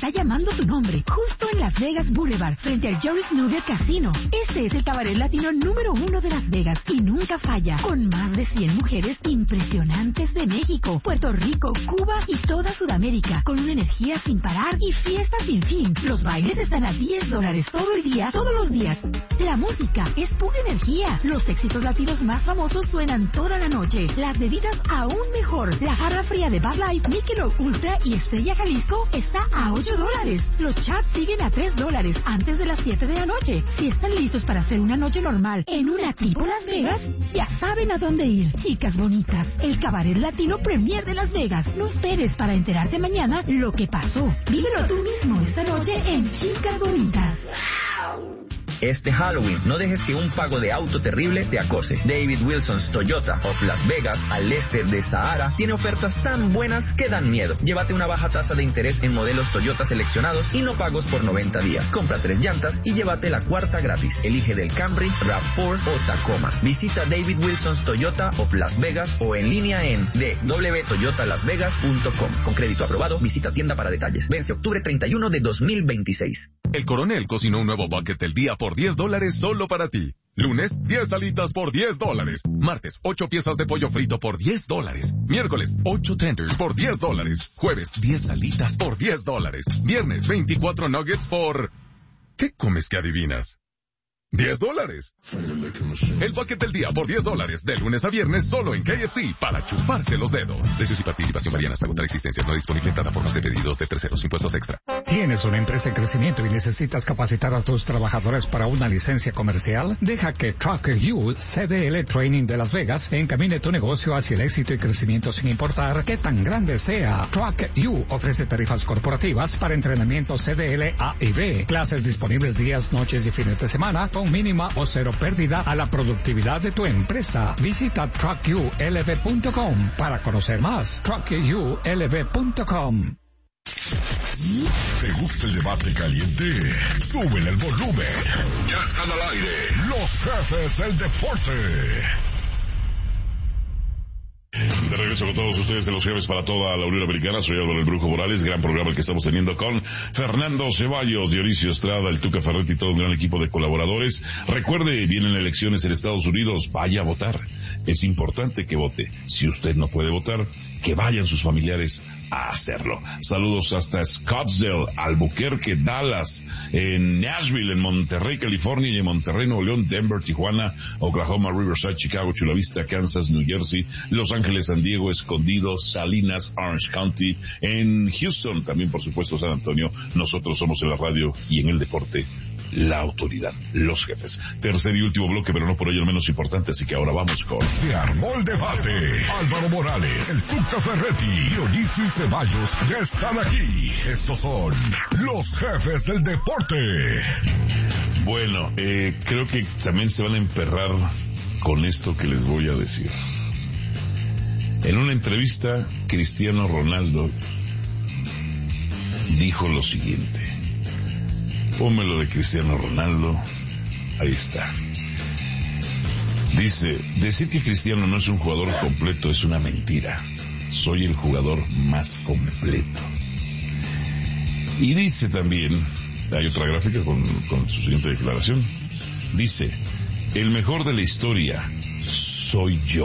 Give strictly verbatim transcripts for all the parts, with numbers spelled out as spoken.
está llamando tu nombre, justo en Las Vegas Boulevard, frente al Joris Nugget Casino. Este es el cabaret latino número uno de Las Vegas y nunca falla, con más de cien mujeres impresionantes de México, Puerto Rico, Cuba y toda Sudamérica, con una energía sin parar y fiestas sin fin. Los bailes están a diez dólares todo el día, todos los días. La música es pura energía. Los éxitos latinos más famosos suenan toda la noche. Las bebidas aún mejor. La jarra fría de Bud Light, Michelob Ultra y Estrella Jalisco está a ocho dólares. Los chats siguen a tres dólares antes de las siete de la noche. Si están listos para hacer una noche normal en una tipo Las Vegas, ya saben a dónde ir. Chicas bonitas, el cabaret latino premier de Las Vegas. No esperes para enterarte mañana lo que pasó. Vívelo tú mismo esta noche en Chicas Bonitas. Este Halloween, no dejes que un pago de auto terrible te acose. David Wilson's Toyota of Las Vegas, al este de Sahara, tiene ofertas tan buenas que dan miedo. Llévate una baja tasa de interés en modelos Toyota seleccionados y no pagos por noventa días. Compra tres llantas y llévate la cuarta gratis. Elige del Camry, RAV cuatro o Tacoma. Visita David Wilson's Toyota of Las Vegas o en línea en d w toyota las vegas punto com. Con crédito aprobado, visita tienda para detalles. Vence octubre treinta y uno de dos mil veintiséis. El Coronel cocinó un nuevo bucket del día por diez dólares solo para ti. Lunes, diez alitas por diez dólares. Martes, ocho piezas de pollo frito por diez dólares. Miércoles, ocho tenders por diez dólares. Jueves, diez alitas por diez dólares. Viernes, veinticuatro nuggets por... ¿Qué comes que adivinas? diez dólares. El bucket del día por diez dólares, de lunes a viernes, solo en K F C, para chuparse los dedos. Precios y participación varían hasta agotar existencias. No disponible en plataformas de pedidos de terceros, impuestos extra. ¿Tienes una empresa en crecimiento y necesitas capacitar a tus trabajadores para una licencia comercial? Deja que Truck U C D L Training de Las Vegas encamine tu negocio hacia el éxito y crecimiento sin importar qué tan grande sea. Truck U ofrece tarifas corporativas para entrenamiento C D L A y B, clases disponibles días, noches y fines de semana, con mínima o cero pérdida a la productividad de tu empresa. Visita truck u l v punto com para conocer más. truck u l v punto com. ¿Te gusta el debate caliente? Súbele el volumen. Ya están al aire los jefes del deporte. De regreso con todos ustedes en los jueves para toda la Unión Americana. Soy Álvaro el Brujo Morales. Gran programa el que estamos teniendo con Fernando Ceballos, Dionisio Estrada, el Tuca Ferretti y todo un gran equipo de colaboradores. Recuerde, vienen elecciones en Estados Unidos. Vaya a votar. Es importante que vote. Si usted no puede votar, que vayan sus familiares a hacerlo. Saludos hasta Scottsdale, Albuquerque, Dallas, en Nashville, en Monterrey, California, y en Monterrey, Nuevo León, Denver, Tijuana, Oklahoma, Riverside, Chicago, Chula Vista, Kansas, New Jersey, Los Ángeles, San Diego, Escondido, Salinas, Orange County, en Houston, también por supuesto San Antonio. Nosotros somos en la radio y en el deporte la autoridad, los jefes. Tercer y último bloque, pero no por ello el menos importante, así que ahora vamos con... Se armó el debate. Álvaro Morales, el Tuca Ferretti, Dionisio y Ceballos ya están aquí. Estos son los jefes del deporte. Bueno, eh, creo que también se van a emperrar con esto que les voy a decir. En una entrevista, Cristiano Ronaldo dijo lo siguiente. Pónmelo de Cristiano Ronaldo. Ahí está. Dice, decir que Cristiano no es un jugador completo es una mentira. Soy el jugador más completo. Y dice también, hay otra gráfica con, con su siguiente declaración. Dice, el mejor de la historia soy yo.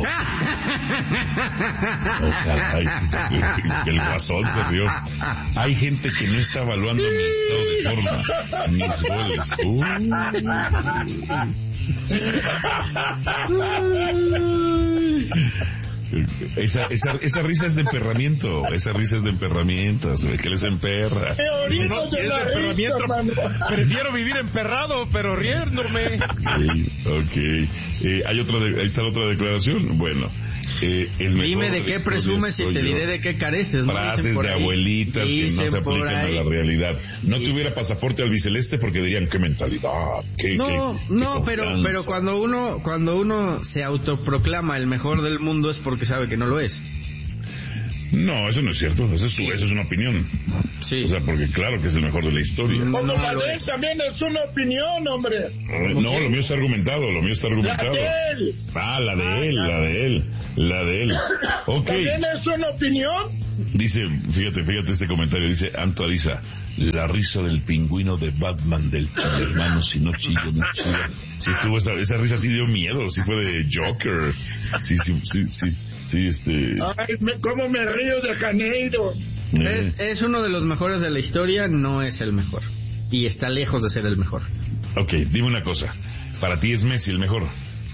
Ojalá, el guasón se rió. Hay gente que no está evaluando mi estado de forma, mis goles. Uh. Esa, esa, esa risa es de emperramiento. Esa risa es de emperramiento. Se ve que les emperra. No, si es de emperramiento, prefiero vivir emperrado, pero riéndome. Okay, ok. Eh, hay otra de, ahí está la otra declaración. Bueno. Eh, el Dime de qué presumes y te yo. diré de qué careces. Frases de ahí, abuelitas que no se aplican a la realidad. No dicen. Tuviera pasaporte albiceleste porque dirían qué mentalidad. Qué, no, qué, no, qué pero pero cuando uno cuando uno se autoproclama el mejor del mundo es porque sabe que no lo es. No, eso no es cierto. Eso es, eso es una opinión. Sí. O sea, porque claro que es el mejor de la historia. Cuando la de él también es una opinión, hombre. No, no, lo mío está argumentado, lo mío está argumentado. La de él. Ah, la de él, la de él, la de él. Ok. ¿También es una opinión? Dice, fíjate, fíjate este comentario, dice Anto Ariza, la risa del pingüino de Batman del hermano, si no chillo, no chillo. Sí estuvo esa, esa risa, sí dio miedo, sí fue de Joker. Sí, sí, sí, sí, sí, este... Ay, me, cómo me río de Janeiro. Eh. Es, es uno de los mejores de la historia, no es el mejor. Y está lejos de ser el mejor. Ok, dime una cosa, ¿para ti es Messi el mejor?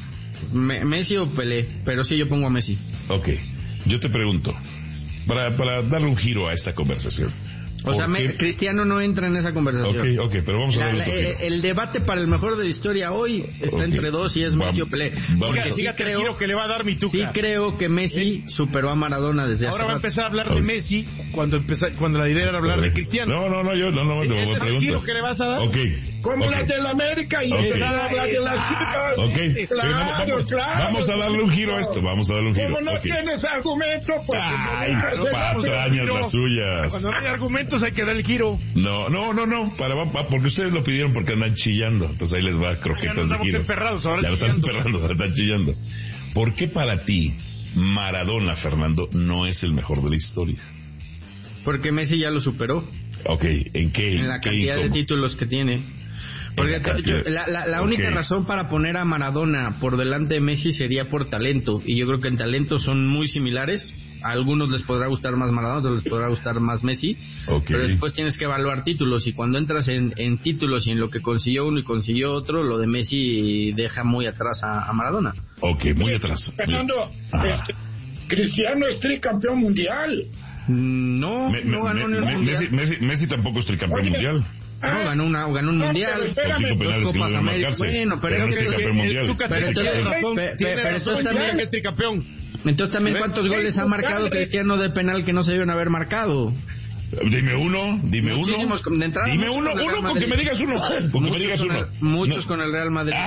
Me, Messi o Pelé, pero sí yo pongo a Messi. Ok, yo te pregunto, para, para darle un giro a esta conversación. O sea, me, Cristiano no entra en esa conversación. Ok, ok, pero vamos a darle la, la, el debate para el mejor de la historia hoy está okay. entre dos y es Messi vamos, o Pelé. Porque sí creo que le va a dar mi tuca. Sí creo que Messi ¿Sí? superó a Maradona desde Ahora hace va a empezar a hablar okay. de Messi cuando empezar, cuando la idea era hablar okay. de Cristiano. No, no, no, yo no, no, no ¿Ese es el giro que le vas a dar? Ok. Como okay. las del América y okay. las de las chicas. Ok, claro, vamos, claro. Vamos a darle un giro a esto, vamos a darle un giro. Como no okay. tienes argumento, pues... Ay, no patrañas las suyas. Cuando no hay argumentos hay que dar el giro. No, no, no, no, para, para, porque ustedes lo pidieron porque andan chillando, entonces ahí les va croquetas ya no de giro. Emperrados, ahora ya no están emperrando, ahora están chillando. ¿Por qué para ti Maradona, Fernando, no es el mejor de la historia? Porque Messi ya lo superó. Ok, ¿en qué? En la cantidad de títulos que tiene. Porque la, yo, la, la, la única okay. razón para poner a Maradona por delante de Messi sería por talento. Y yo creo que en talento son muy similares. A algunos les podrá gustar más Maradona, a otros les podrá gustar más Messi. Okay. Pero después tienes que evaluar títulos. Y cuando entras en, en títulos y en lo que consiguió uno y consiguió otro, lo de Messi deja muy atrás a, a Maradona. Ok, muy atrás. Fernando, este, Cristiano es tricampeón mundial. No, me, no ganó me, ni me, un Messi, Messi, Messi tampoco es tricampeón Oye, mundial. No, ganó, una, ganó un no, mundial, dos Copas América. Bueno, pero, pero es que tricampeón mundial. Pero entonces razón, pero, tiene pero razón, entonces también es tricampeón. Entonces también cuántos goles ha marcado Cristiano de penal que no se deben haber marcado. Dime uno, dime Muchísimos, uno. De entrada, dime uno, uno, con que me digas uno. Con que me digas uno. El, muchos no. Con el Real Madrid.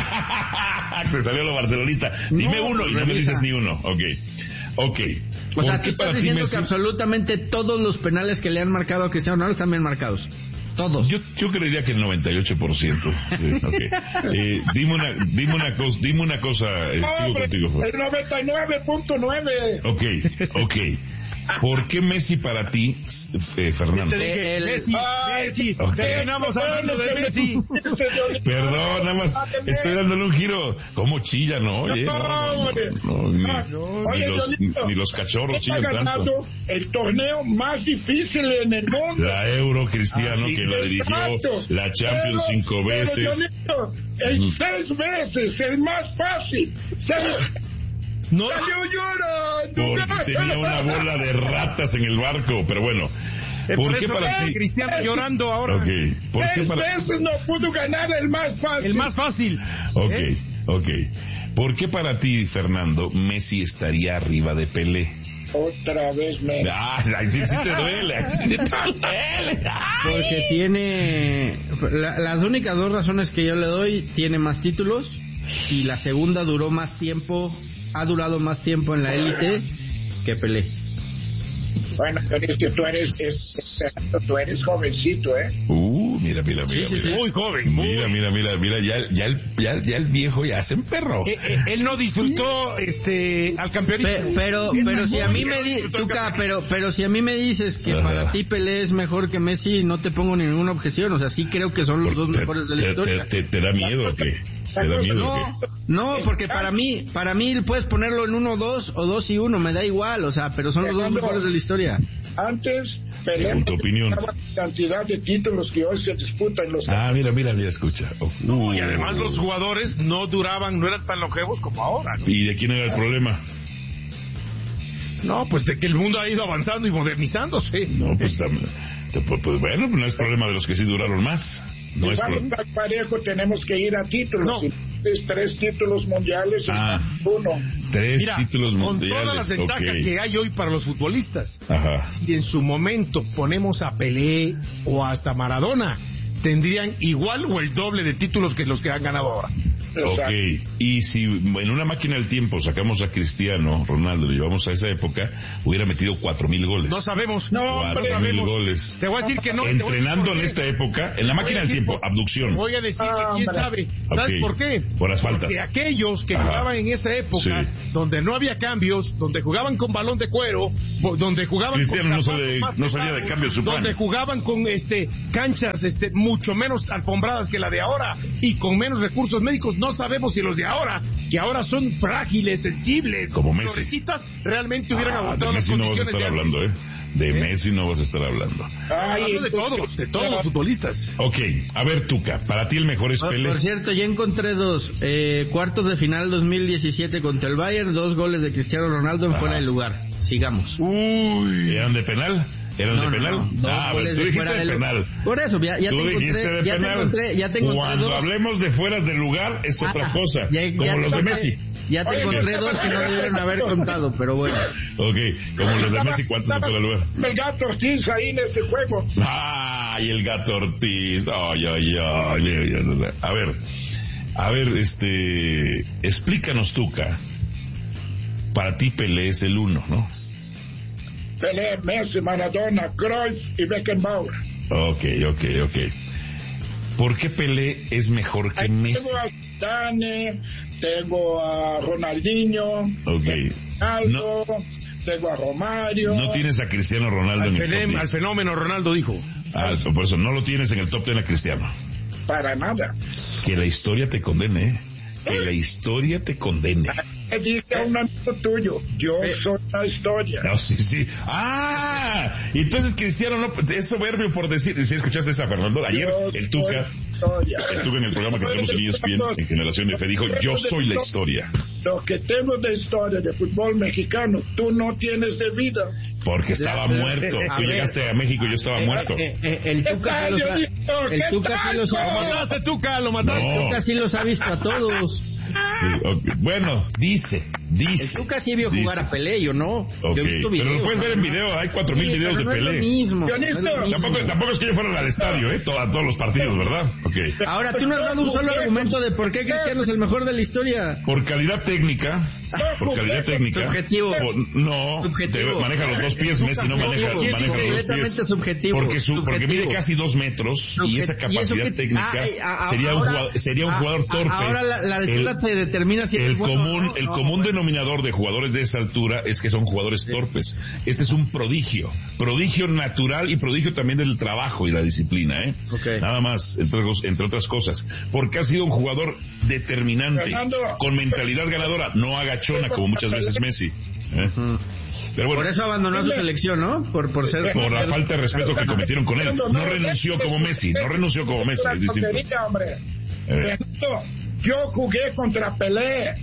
Te salió lo barcelonista. Dime no, uno y no me dices ni uno. Ok. Ok. O sea, tú estás diciendo que absolutamente todos los penales que le han marcado a Cristiano Ronaldo están bien marcados. Todos. Yo, yo creería que el noventa y ocho por ciento. Sí, okay. eh, dime una, dime una cosa, dime una cosa. Eh, oh, contigo, el noventa y nueve punto nueve. Ok, ok. ¿Por qué Messi para ti, eh, Fernando? Te dije, el... Messi, Ay, Messi, okay. Terminamos hablando de Messi. Perdón, nada más estoy dándole un giro. ¿Cómo chilla, no? Oye, no, no, no, no, ni, no, Oye, ni, los, ni los cachorros chillan tanto. El torneo más difícil en el mundo. La Euro, Cristiano, ah, sí, que la dirigió, exacto. La Champions pero, cinco veces. Pero, Jonito, el mm. seis veces, el más fácil. Seis... No, ¡Salió llorando! Porque tenía una bola de ratas en el barco, pero bueno. ¿Por, por qué para ti? Cristiano llorando ahora? Okay. ¿Por qué para veces no pudo ganar el más fácil? El más fácil. Ok, ¿Eh? ok. ¿Por qué para ti, Fernando, Messi estaría arriba de Pelé? Otra vez Messi. Ah, sí te duele, sí te duele. Porque tiene... La, las únicas dos razones que yo le doy, tiene más títulos y la segunda duró más tiempo... Ha durado más tiempo en la élite que Pelé. Bueno, pero es que tú eres, es, es, tú eres jovencito, ¿eh? Uh, mira, mira, mira. Sí, sí, mira. sí. Muy joven, muy. Mira, mira, mira, mira, ya, ya, el, ya, ya el viejo ya se emperró. Eh, eh, él no disfrutó este al campeonato. Pe, pero, pero si a mí me di, Tuca, pero, pero si a mí me dices que Ajá. para ti Pelé es mejor que Messi, no te pongo ninguna objeción. O sea, sí creo que son los dos te, mejores de la te, historia. Te, te, te da miedo o qué? ¿Te da miedo no, o qué? No, porque para mí, para mí puedes ponerlo en uno dos o dos y uno, me da igual, o sea, pero son los dos mejores de la historia. Antes, Pelé según tu opinión, la cantidad de títulos que hoy se disputan en los. Ah, mira, mira, mira, escucha. Oh, no, uh, y además los jugadores no duraban, no eran tan longevos como ahora, ¿no? ¿Y de quién era el problema? No, pues de que el mundo ha ido avanzando y modernizándose. No, pues, pues, pues bueno, no es problema de los que sí duraron más. No si es vamos pro... al parejo, tenemos que ir a títulos. No. Si es tres títulos mundiales, ah, uno. Tres Mira, títulos mundiales. Con todas las ventajas okay. que hay hoy para los futbolistas. Ajá. Si en su momento ponemos a Pelé o hasta Maradona, tendrían igual o el doble de títulos que los que han ganado ahora. Ok, y si en una máquina del tiempo sacamos a Cristiano Ronaldo, lo llevamos a esa época, hubiera metido cuatro mil goles. No sabemos. No, Cuatro mil goles. Te voy a decir que no. Entrenando en esta época, en la máquina del tiempo, abducción. Voy a decir que quién sabe. ¿Sabes Okay. por qué? Por las faltas. Porque aquellos que Ajá. jugaban en esa época, Sí. donde no había cambios, donde jugaban con balón de cuero, bo- donde jugaban Cristiano con no zapatos sale- más no salía de pesados, cambio su pan. donde jugaban con este canchas este mucho menos alfombradas que la de ahora y con menos recursos médicos, no sabemos si los de ahora, que ahora son frágiles, sensibles, Como Messi. florecitas, realmente hubieran Ah, de aguantado las Messi no vas a condiciones estar de hablando, antes. ¿eh? De ¿Eh? Messi no vas a estar hablando. Ay, Hablo de todos, de todos los futbolistas. Ok, a ver, Tuca, para ti el mejor es Por, Pelé. por cierto, ya encontré dos. Eh, cuartos de final dos mil diecisiete contra el Bayern, dos goles de Cristiano Ronaldo en Ajá. fuera de lugar. Sigamos. Uy. ¿Eran de penal? ¿Eran No, de no, penal? no, dos Ah, a ver, goles tú de dijiste fuera de de penal. lugar. Por eso, ya, ya Tú te dijiste encontré, de ya te penal. encontré, ya te encontré Cuando dos. hablemos de fueras de lugar es otra Ah, cosa, ya- como ya los te- de Messi. Ya te Oye, encontré dos que no debieron haber contado, pero bueno. Ok, como los de Estaba- Messi, ¿cuántos de estaba fuera de lugar? El gato Ortiz ahí en este juego. Ay, el gato Ortiz. Ay, ay, ay, ay, ay. A ver, a ver, este, explícanos, Tuca. Para ti Pelé es el uno, ¿no? Pelé, Messi, Maradona, Cruyff y Beckenbauer. Ok, ok, ok. ¿Por qué Pelé es mejor que Ahí Messi? tengo a Zidane, tengo a Ronaldinho, Ok. Ronaldo, tengo a Romario. No tienes a Cristiano Ronaldo Al, en el top fenem- al diez. fenómeno Ronaldo dijo. Ah, por eso no lo tienes en el top diez a Cristiano. Para nada. Que la historia te condene, ¿eh? Que la historia te condene. Le dije a un amigo tuyo, yo soy la historia. No, sí, sí. Ah, y entonces Cristiano no es soberbio por decir. Si escuchaste esa, Fernando, ayer Yo el Tuca, soy la historia. el Tuca en el programa que tenemos en E S P N, en Generación F, dijo: yo soy la historia. Lo que tengo de historia de fútbol mexicano, tú no tienes de vida. Porque estaba La- la- muerto. a Tú ver. llegaste a México y yo estaba Eh, muerto. eh, eh, el Tuca sí los ha, ¿Qué el tal, Tuca sí los Lo ha, mataste, Tuca, lo mataste. No. el Tuca sí los ha visto a todos. Sí, ok. Bueno, dice, El dice. Tuca sí vio jugar dice. a Pelé, yo no. Ok, Yo he visto pero videos. lo puedes ver en ¿no? video, hay cuatro mil Sí, videos de pero no es lo Pelé. mismo, no es lo Dionisio, mismo. Tampoco, tampoco es que yo fuera al estadio, ¿eh? Todo- a todos los partidos, ¿verdad? Ok. Ahora, tú no has dado un solo argumento de por qué Cristiano es el mejor de la historia. Por calidad técnica, por calidad técnica. Subjetivo. por- no, Subjetivo. te- maneja los dos pies, Messi no maneja, Subjetivo. maneja los dos Completamente pies. subjetivo. Porque, su, porque Subjetivo. mide casi dos metros y esa Subjet- capacidad y eso que- técnica ah, eh, ah, sería, un ahora- jugador, sería un ah, jugador ah, torpe. Ahora la, la altura El- te determina si El eres bueno o común, no. el No, común bueno. denominador de jugadores de esa altura es que son jugadores torpes. Este es un prodigio, prodigio natural y prodigio también del trabajo y la disciplina, ¿eh? Ok. Nada más, entre, entre otras cosas, porque ha sido un jugador determinante, Fernando. con mentalidad ganadora, no agachona como muchas veces Messi. ¿eh? Mm. Pero bueno, Por eso abandonó a su selección, ¿no? Por, por ser... por la falta de respeto que cometieron con él, no renunció como Messi, no renunció como Messi, Una es distinto. tontería, hombre. Eh. Fernando, yo jugué contra Pelé.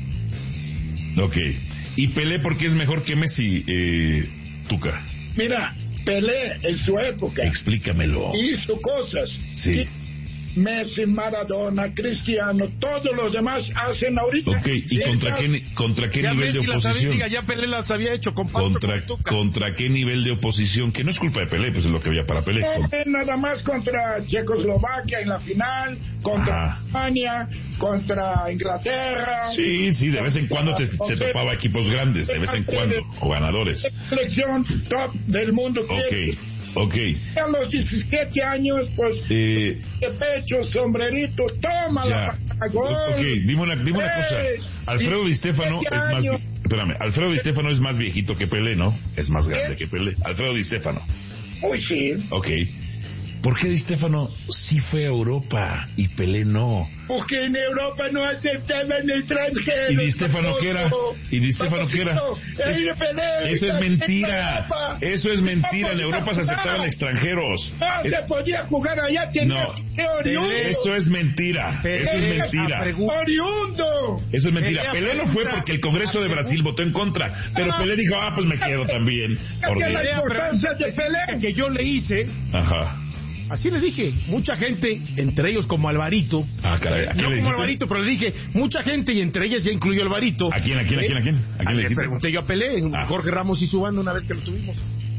Ok. ¿Y Pelé por qué es mejor que Messi, eh, Tuca? Mira, Pelé en su época Explícamelo. hizo cosas. Sí. Y Messi, Maradona, Cristiano, todos los demás hacen ahorita. Ok, ¿y Sí, contra claro. qué, ni- contra qué Ya nivel de Messi las había, oposición? diga, ya Pelé las había hecho. Comparto ¿Contra, con Tuca. ¿Contra qué nivel de oposición? Que no es culpa de Pelé, pues es lo que había para Pelé. Con- Eh, Nada más contra Checoslovaquia en la final, contra Ajá. España, contra Inglaterra. Sí, sí, de vez en cuando te, se topaba equipos grandes, de vez en cuando, o ganadores. Selección top del mundo. Ok, ok. A los diecisiete años, pues, Eh, de pecho, sombrerito, toma ya. la gol. Ok, dime una, dime una cosa. Eh, Alfredo Di Stéfano es más... años. vi- Espérame, Alfredo Di Stéfano es más viejito que Pelé, ¿no? Es más grande que Pelé. Alfredo Di Stéfano. Uy, sí. Ok. ¿Por qué Di Stéfano sí fue a Europa y Pelé no? Porque en Europa no aceptaban extranjeros. ¿Y Di Stéfano qué era? ¿Y Di Stéfano qué era? Es- Eso Eso es mentira. Eso es mentira. En Europa se aceptaban extranjeros. No se podía jugar allá, tenías No. que oriundo. Eso es mentira. Eso es mentira. Oriundo. Eso es mentira. Pelé no fue porque el Congreso de Brasil votó en contra. Pero Pelé dijo, ah, pues me quedo también. Por Que la Dios. importancia de Pelé. Que yo le hice, Ajá. así le dije, mucha gente, entre ellos como Alvarito, Ah, caray. ¿A quién no le como dijiste? Alvarito, pero le dije, mucha gente y entre ellas ya incluyó Alvarito. ¿A quién, a quién, a quién, a quién? ¿A quién le Le dijiste? pregunté yo a Pelé, Ah. Jorge Ramos y su banda una vez que lo tuvimos.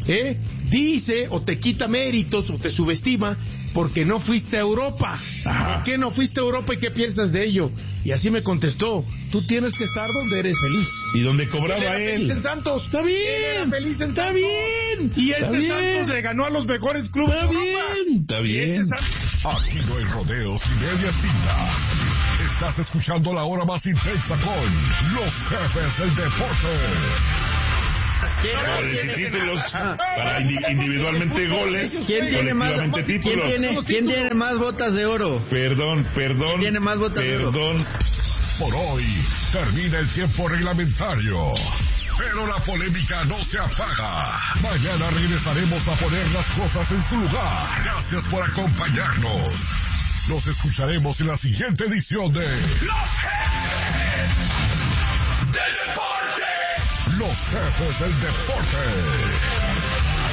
¿eh? Dice o te quita méritos o te subestima porque no fuiste a Europa. Ajá. ¿Por qué no fuiste a Europa y qué piensas de ello? Y así me contestó, tú tienes que estar donde eres feliz. Y donde cobraba él. Feliz en Santos. Está bien. Era feliz en Está Santos. bien. Y ese Está Santos bien. le ganó a los mejores clubes Está de Europa. bien. Está bien. Ha sido el rodeo sin medias tintas. Estás escuchando la hora más intensa con los jefes del deporte. Goles y títulos para individualmente goles. ¿Quién tiene más, títulos. ¿quién tiene, ¿quién tiene más botas de oro? Perdón, perdón. ¿Quién tiene más botas perdón. de oro? Por hoy termina el tiempo reglamentario. Pero la polémica no se apaga. Mañana regresaremos a poner las cosas en su lugar. Gracias por acompañarnos. Nos escucharemos en la siguiente edición de Los Jefes del Deporte. Los Jefes del Deporte.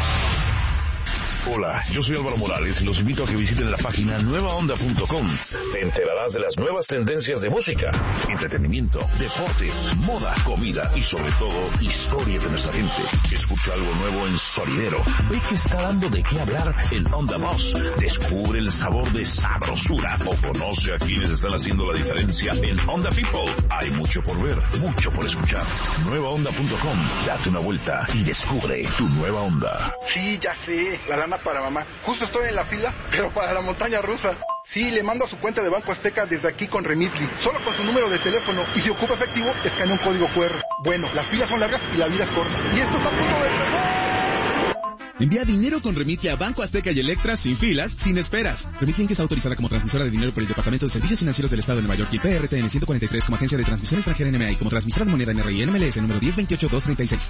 Hola, yo soy Álvaro Morales y los invito a que visiten la página nueva onda punto com. Te enterarás de las nuevas tendencias de música, entretenimiento, deportes, moda, comida y sobre todo historias de nuestra gente. Escucha algo nuevo en Sonidero. Ve que está dando de qué hablar en Onda Boss. Descubre el sabor de sabrosura o conoce a quienes están haciendo la diferencia en Onda People. Hay mucho por ver, mucho por escuchar. nueva onda punto com. Date una vuelta y descubre tu nueva onda. Sí, ya sé, la lana para mamá. Justo estoy en la fila, pero para la montaña rusa. Sí, le mando a su cuenta de Banco Azteca desde aquí con Remitly. Solo con su número de teléfono. Y si ocupa efectivo, escanea un código cu erre. Bueno, las filas son largas y la vida es corta. Y esto está a punto de... Envía dinero con Remitly a Banco Azteca y Electra sin filas, sin esperas. Remitly que es autorizada como transmisora de dinero por el Departamento de Servicios Financieros del Estado de Nueva York y P R T N ciento cuarenta y tres como agencia de transmisión extranjera N M A y como transmisora de moneda N R I N M L S número diez veintiocho dos treinta y seis.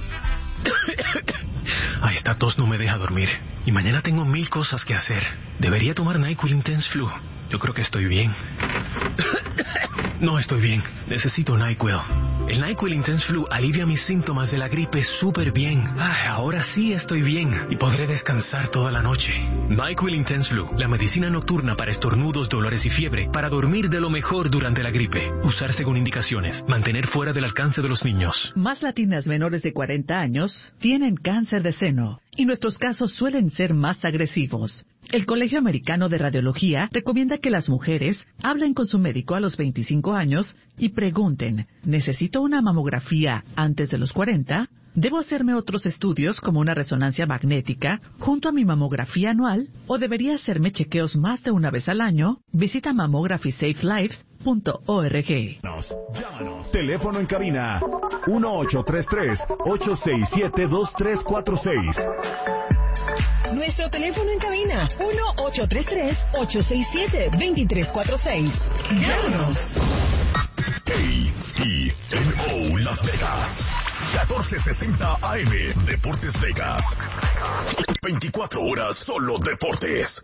Ay, esta tos no me deja dormir. Y mañana tengo mil cosas que hacer. Debería tomar NyQuil Intense Flu. Yo creo que estoy bien. No estoy bien. Necesito NyQuil. El NyQuil Intense Flu alivia mis síntomas de la gripe súper bien. Ay, ahora sí estoy bien y podré descansar toda la noche. NyQuil Intense Flu, la medicina nocturna para estornudos, dolores y fiebre, para dormir de lo mejor durante la gripe. Usar según indicaciones. Mantener fuera del alcance de los niños. Más latinas menores de cuarenta años tienen cáncer de seno y nuestros casos suelen ser más agresivos. El Colegio Americano de Radiología recomienda que las mujeres hablen con su médico a los veinticinco años y pregunten, ¿necesito una mamografía antes de los cuarenta? ¿Debo hacerme otros estudios como una resonancia magnética junto a mi mamografía anual? ¿O debería hacerme chequeos más de una vez al año? Visita mammography safe lives punto org. Llámanos. Teléfono en cabina uno ocho tres tres, ocho seis siete, dos tres cuatro seis. Nuestro teléfono en cabina, uno ocho tres tres, ocho seis siete, dos tres cuatro seis. Llámanos. A E N O Las Vegas. catorce sesenta A M. Deportes Vegas. veinticuatro horas solo deportes.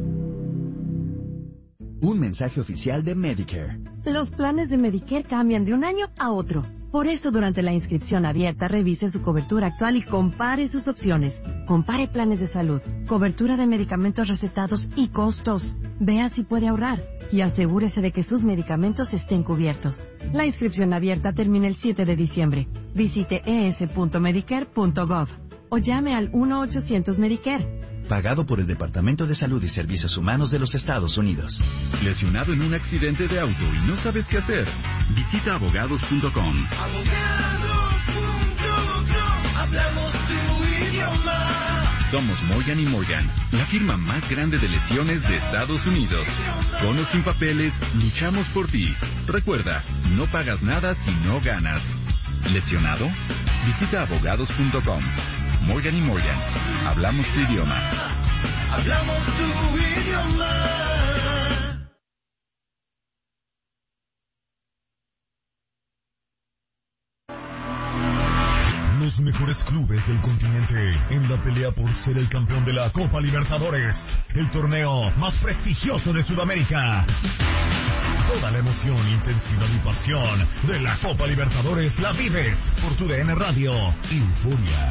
Un mensaje oficial de Medicare. Los planes de Medicare cambian de un año a otro. Por eso, durante la inscripción abierta, revise su cobertura actual y compare sus opciones. Compare planes de salud, cobertura de medicamentos recetados y costos. Vea si puede ahorrar y asegúrese de que sus medicamentos estén cubiertos. La inscripción abierta termina el siete de diciembre. Visite e s punto medicare punto gov o llame al uno ochocientos Medicare. Pagado por el Departamento de Salud y Servicios Humanos de los Estados Unidos. ¿Lesionado en un accidente de auto y no sabes qué hacer? Visita abogados punto com. Abogados punto com. Hablamos tu idioma. Somos Morgan y Morgan, la firma más grande de lesiones de Estados Unidos. Con o sin papeles, luchamos por ti. Recuerda, no pagas nada si no ganas. ¿Lesionado? Visita abogados punto com. Morgan y Morgan, hablamos tu idioma. Hablamos tu idioma. Los mejores clubes del continente en la pelea por ser el campeón de la Copa Libertadores, el torneo más prestigioso de Sudamérica. Toda la emoción, intensidad y pasión de la Copa Libertadores la vives por tu D N Radio. Euforia.